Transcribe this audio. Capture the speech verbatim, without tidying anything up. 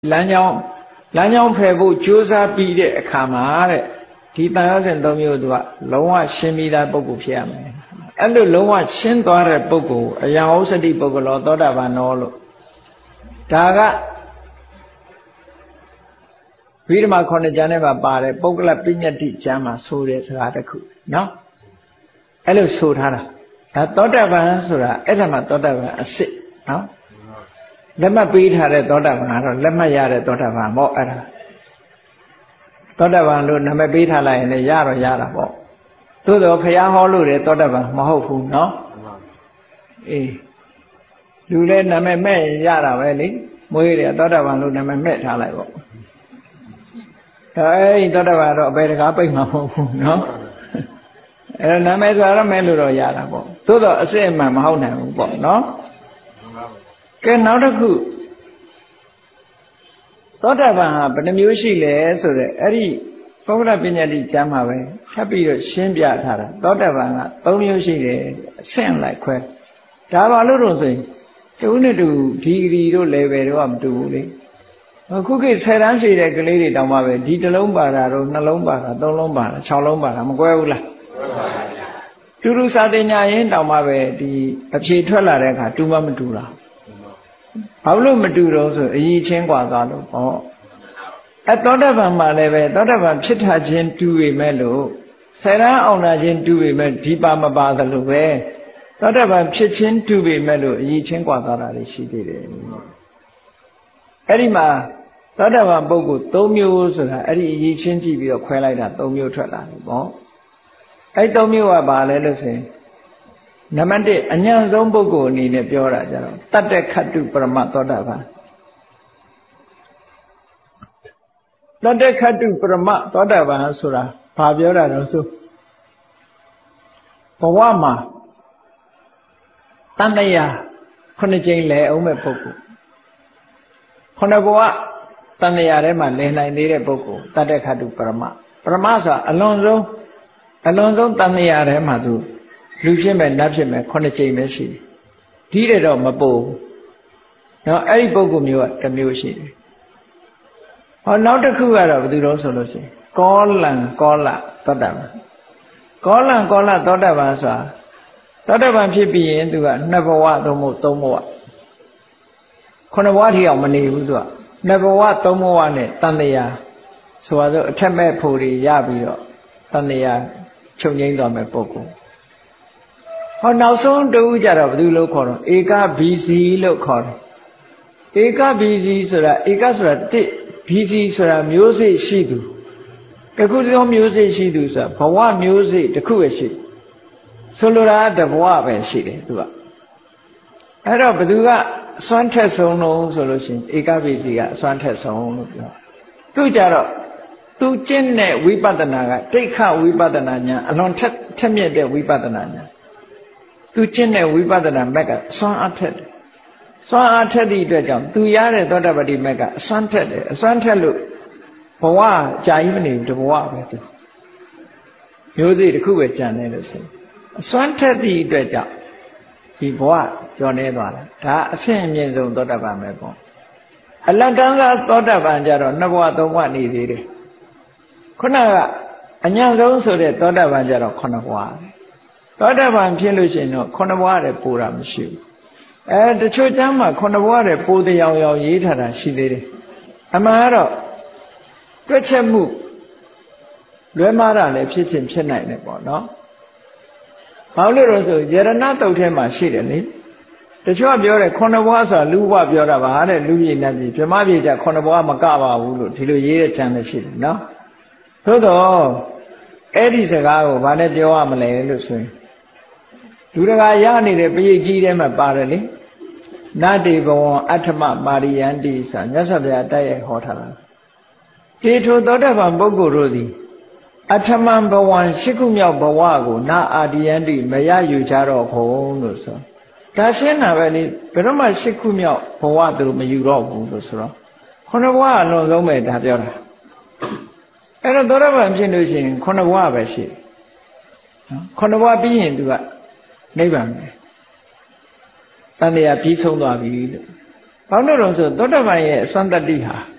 လမ်းကြောင်းလမ်းကြောင်းဖယ်ဖို့ကြိုးစားပြီးတဲ့အခါမှာတဲ့ဒီတန်ရောစဉ်သုံးမျိုးသူကလုံးဝရှင်းပြီးသားပုဂ္ဂိုလ်ဖြစ်ရမယ်အဲ့လိုလုံးဝရှင်းသွားတဲ့ပုဂ္ဂိုလ်အယံဩစတိပုဂ္ဂလောသောတာပန်နောလို့ဒါကဝိဓမ္မာခုနှစ်ကျမ်းထဲမှာပါတယ်ပုဂ္ဂလပညတ္တိကျမ်းမှာဆိုတဲ့စကားတစ်ခုနော်အဲ့လိုဆိုထားတာဒါသောတာပန်ဆိုတာအဲ့ဒါမှသောတာပန်အစစ်နော်လက်မှတ်ပေးထားတဲ့သောတာပန်ကတော့လက်မှတ်ရတဲ့သောတာပန်ပေါ့အဲ့ဒါသောတာပန်လို့နာမည်ပေးထားလိုက်ရင်လည်းရတော့ရတာပေါ့သို့တော့ဘုရားဟောလို့တဲ့သောတာပန်မဟုတ်ဘူးနော်အေးလူလည်းနာမည်မဲ့ရတာပဲလေမွေးတယ်သောတာပန်လို့နာမည်မဲ့ထားလိုက်ပေါ့ဒါအဲ့ဒီသောတာပန်တော့အပေတကားပိတ်မှာမဟုတ်ဘူးနော်အဲ့တော့နာမည်ဆိုတော့မဲ့လို့တော့ရတာပေါ့သို့တော့အစစ်အမှန်မဟုတ်နိုင်ဘူးပေါ့နော်ကဲနောက်တစ်ခုသောတာပန်ဟာဘယ်နှမျိုးရှိလဲဆိုတော့အဲ့ဒီပုဂ္ဂလပညာတိကျမ်းမှာပဲထပ်ပြီးတော့ရှင်းပြထားတာသောတာပန်ကသုံးမျိုးရှိတယ်အဆင့်လိုက်ခွဲဒါပါလို့တော့ဆိုရင်တူနဲ့တူဒီဂရီတို့ level တို့ကမတူဘူးလေအခုခေတ်ဆယ်တန်းရှိတဲ့ကလေးတွေတောင်မှပဲဒီတစ်လုံးပါတာတော့နှလုံးပါတာသုံးလုံးပါတာခြောက်လုံးပါတာမကွဲဘူးလားတူတူစာတင်ညာရင်တောင်မှပဲဒီအဖြေထွက်လာတဲ့အခါတူမှမတူတာဘာလို့မတူတော့ဆိုအရေးချင်းกว่าသွားလို့ဟောအသောတာပန်မှာလည်းပဲသောတာပန်ဖြစ်ထခြင်းတူပေမဲ့လို့ဆယ်တန်းအောင်လာခြင်းတူပေမဲ့ဒီပါမပါသလိုပဲသောတာပန်ဖြစ်ခြင်းတူပေမဲ့လို့အရေးချင်းกว่าသွားတာတွေရှိသေးတယ်အဲ့ဒီမှာသောတာပန်ပုဂ္ဂိုလ်သုံးမျိုးဆိုတာအဲ့ဒီအရေးချင်းကြည့်ပြီးတော့ခွဲလိုက်တာသုံးမျိုးထွက်လာတယ်ပေါ့အဲ့သုံးမျိုးကဘာလဲလို့ဆိုရင်နံပါတ်တစ်အញ្ញံဆုံးပုဂ္ဂိုလ်အနေနဲ့ပြောတာကြတော့တတ္တခတ္တုပရမသောတာပန်တတ္တခတ္တုပရမသောတာပန်ဆိုတာဘာပြောတာတော့ဆိုဘဝမှာတဏှာခုနှစ်ကြိမ်လဲအောင်မဲ့ပုဂ္ဂိုလ်ခုနှစ်ဘဝတဏှာထဲမှာလဲနိုင်နေတဲ့ပုဂ္ဂိုလ်တတ္တခတ္တုပရမပရမဆိုတာအလွန်ဆုံးအလွန်ဆုံးတဏှာထဲမှာသူလူဖြစ်မဲ့နတ်ဖြစ်မဲ့ခုနှစ်ကြိမ်ပဲရှိတယ်ဒီတဲ့တော့မပို့ဘူးနော်အဲ့ဒီပုဂ္ဂိုလ်မျိုးကတစ်မျိုးရှိတယ်ဟောနောက်တစ်ခုကတော့ဘယ်သူတော့ဆိုလို့ရှိရင်ကောလံကောလသောတာပန်ကောလံကောလသောတာပန်ဆိုတာသောတာပန်ဖြစ်ပြီးရင်သူကနှစ်ဘဝသုံးဘဝသုံးဘဝခုနှစ်ဘဝထိအောင်မနေဘူးသူကနှစ်ဘဝသုံးဘဝနဲ့တန်တရားဆိုတော့အထက်မဲ့ဖို့တွေရပြီးတော့တန်တရားချုပ်ငိမ့်သွားမဲ့ပုဂ္ဂိုလ်ဟောနောက်ဆုံးတူကြတော့ဘယ်သူလို့ခေါ်တော့ဧကဘီစီလို့ခေါ်တယ်ဧကဘီစီဆိုတာဧကဆိုတာတစ်ဘီစီဆိုတာမျိုးစိရှိသူတခုတည်းမျိုးစိရှိသူဆိုတာဘဝမျိုးစိတစ်ခုပဲရှိဆိုလိုတာတဘဝပဲရှိတယ်သူကအဲ့တော့ဘယ်သူကအစွမ်းထက်ဆုံးလို့ဆိုလို့ရှိရင်ဧကဘီစီကအစွမ်းထက်ဆုံးလို့ပြောသူကြတော့သူကျင့်တဲ့ဝိပဿနာကဒိဋ္ဌဝိပဿနာညာအလွန်ထက်ထက်မြက်တဲ့ဝိပဿနာညာသူကျင့်တဲ့ဝိပဿနာမက်ကအစွမ်းအထက်တယ်စွမ်းအားထက်သည့်အတွက်ကြောင့်သူရတဲ့သောတာပတိမက်ကအစွမ်းထက်တယ်အစွမ်းထက်လို့ဘဝကြာကြီးမနေဘူးတဘဝပဲသူမျိုးစိတစ်ခုပဲကြံနေလို့ဆိုအစွမ်းထက်သည့်အတွက်ကြောင့်ဒီဘဝကျော်နေသွားတာဒါအဆင့်အမြင့်ဆုံးသောတာပန်ပဲပေါ့အလတ္တံကသောတာပန်ကြတော့နှစ်ဘဝသုံးဘဝနေသေးတယ်ခုနကအញ្ញံဆုံးဆိုတဲ့သောတာပန်ကြတော့ခုနှစ်ဘဝသောတာပန်ဖြစ်လို့ရှိရင်တော့ခုနှစ်ဘဝတည်းပူတာမရှိဘူးအဲတချို့ကျမ်းမှာခုနှစ်ဘဝတည်းပူတရားရောင်ရေးထားတာရှိသေးတယ်အမှန်ကတော့တွက်ချက်မှုလွဲမှားတာလည်းဖြစ်ချင်းဖြစ်နိုင်တယ်ပေါ့နော်ဘာလို့လဲဆိုယရဏတုတ်ထဲမှာရှိတယ်လေတချို့ကပြောတယ်ခုနှစ်ဘဝဆိုတာလူဘဝပြောတာပါတဲ့လူပြည်နဲ့ပြည်ဗြဟ္မပြည်ကြခုနှစ်ဘဝမကပါဘူးလို့ဒီလိုရေးတဲ့ကျမ်းလည်းရှိတယ်နော်သို့တော့အဲ့ဒီစကားကိုဘာနဲ့ပြောရမလဲလို့ဆိုရင်လူတကာရနေတဲ့ပရိတ်ကြီးထဲမှာပါတယ်လေနတေဘဝံအဋ္ဌမမာရိယန္တိဆိုမြတ်စွာဘုရားတိုက်ရိုက်ဟောထားတာတေထိုသောတာပန်ပုဂ္ဂိုလ်တို့သည်အဋ္ဌမဘဝံရှိခုမြောက်ဘဝကိုနာအာဒီယန္တိမရယူကြတော့ခုံလို့ဆိုဒါရှင်းတာပဲလေဘယ်တော့မှရှိခုမြောက်ဘဝသူမယူတော့ဘူးလို့ဆိုတော့ခုနဘဝအလွန်ဆုံးပဲဒါပြောတာအဲ့တော့သောတာပန်ဖြစ်လို့ရှိရင်ခုနဘဝပဲရှိတယ်နော်ခုနဘဝပြီးရင်သူကနိဗ္ဗာန်ပဲတဏှာပြီးဆုံးသွားပြီလို့ဘာလို့လဲဆိုသောတပန်ရဲ့အစွမ်းတတ္တိဟာ